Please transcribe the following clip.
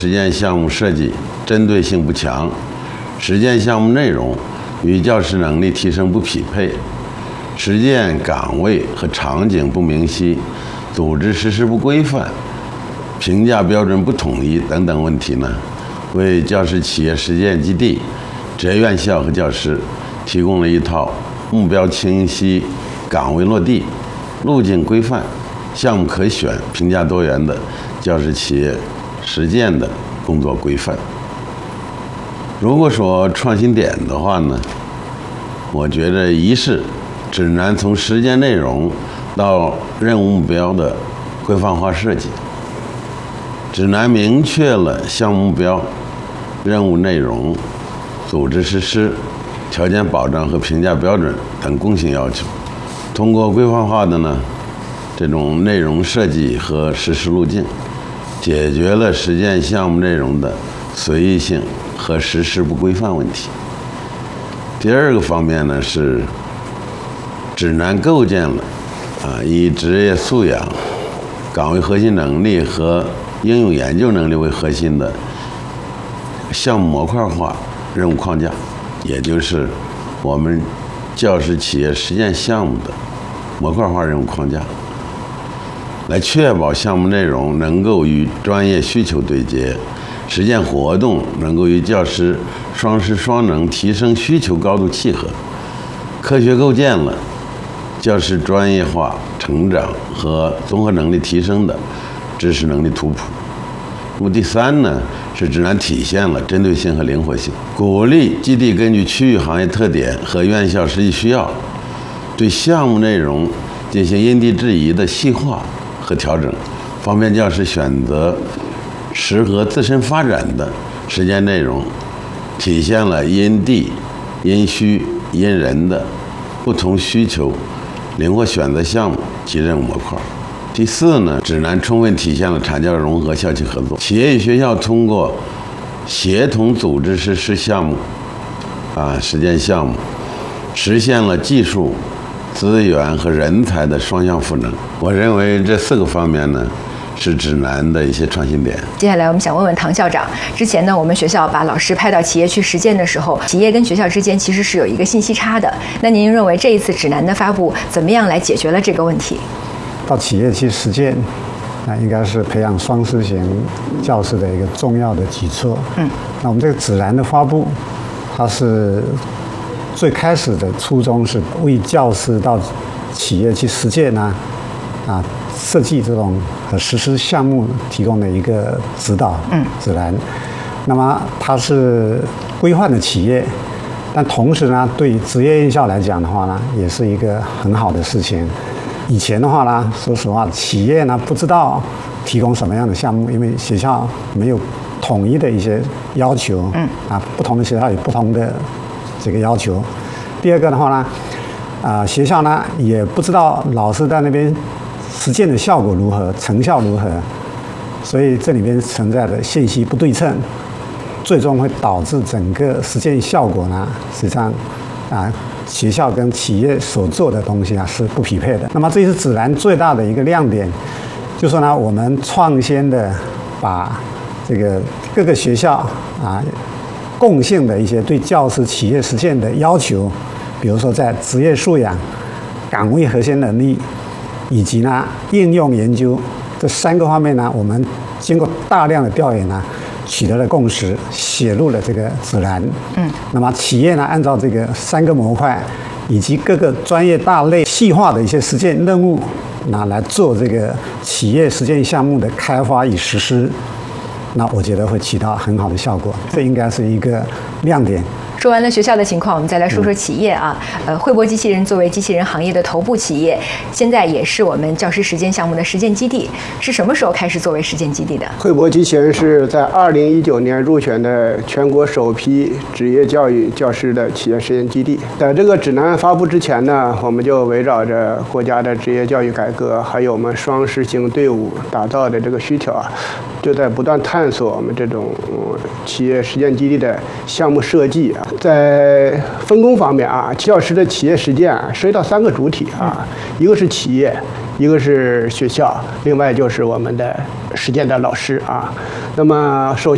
实践项目设计针对性不强，实践项目内容与教师能力提升不匹配，实践岗位和场景不明晰，组织实施不规范，评价标准不统一等等问题呢，为教师企业实践基地、职业院校和教师提供了一套目标清晰、岗位落地、路径规范、项目可选、评价多元的教师企业实践的工作规范。如果说创新点的话呢，我觉得一是指南从实践内容到任务目标的规范化设计，指南明确了项目目标、任务内容、组织实施、条件保障和评价标准等共性要求，通过规范化的呢这种内容设计和实施路径，解决了实践项目内容的随意性和实施不规范问题。第二个方面呢是指南构建了以职业素养、岗位核心能力和应用研究能力为核心的项目模块化任务框架，也就是我们教师企业实践项目的模块化任务框架，来确保项目内容能够与专业需求对接，实践活动能够与教师双师双能提升需求高度契合，科学构建了教师专业化成长和综合能力提升的知识能力图谱。那么第三呢，是指南体现了针对性和灵活性，鼓励基地根据区域行业特点和院校实际需要，对项目内容进行因地制宜的细化和调整，方便教师选择适合自身发展的实践内容，体现了因地、因需、因人的不同需求，灵活选择项目及任务模块。第四呢，指南充分体现了产教融合、校企合作，企业与学校通过协同组织实施项目实践项目，实现了技术、资源和人才的双向赋能。我认为这4个方面呢是指南的一些创新点。 接下来我们想问问唐校长，之前呢我们学校把老师派到企业去实践的时候，企业跟学校之间其实是有一个信息差的，那您认为这一次指南的发布怎么样来解决了这个问题？ 到企业去实践，那应该是培养双师型教师的一个重要的举措。那我们这个指南的发布，它是最开始的初衷是为教师到企业去实践设计这种和实施项目提供的一个指导指南。那么它是规范的企业，但同时呢，对职业院校来讲的话呢，也是一个很好的事情。以前的话呢，说实话，企业呢不知道提供什么样的项目，因为学校没有统一的一些要求。不同的学校有不同的这个要求。第二个的话呢，学校呢也不知道老师在那边实践的效果如何，成效如何，所以这里面存在的信息不对称，最终会导致整个实践效果呢，实际上学校跟企业所做的东西是不匹配的。那么这是指南最大的一个亮点，就是说呢，我们创新的把这个各个学校共性的一些对教师企业实践的要求，比如说在职业素养、岗位核心能力以及呢应用研究这3个方面呢，我们经过大量的调研呢，取得了共识，写入了这个指南。那么企业呢，按照这个3个模块以及各个专业大类细化的一些实践任务，来做这个企业实践项目的开发与实施，那我觉得会起到很好的效果，这应该是一个亮点。 说完了学校的情况，我们再来说说企业汇博机器人作为机器人行业的头部企业，现在也是我们教师实践项目的实践基地，是什么时候开始作为实践基地的？ 汇博机器人是在2019年入选的全国首批职业教育教师的企业实践基地。在这个指南发布之前呢，我们就围绕着国家的职业教育改革，还有我们双师型队伍打造的这个需求就在不断探索我们这种企业实践基地的项目设计。在分工方面教师的企业实践涉及到3个主体一个是企业，一个是学校，另外就是我们的实践的老师那么首先